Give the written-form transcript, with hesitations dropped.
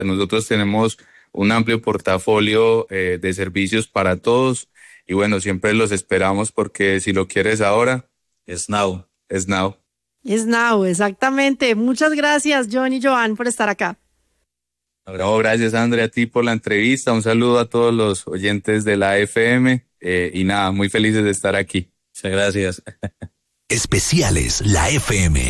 Nosotros tenemos un amplio portafolio de servicios para todos y bueno, siempre los esperamos porque si lo quieres ahora, Es now. es now. Es now, exactamente. Muchas gracias, John y Joan, por estar acá. No, gracias, Andrea, a ti por la entrevista. Un saludo a todos los oyentes de la FM y nada, muy felices de estar aquí. Muchas gracias. Especiales La FM.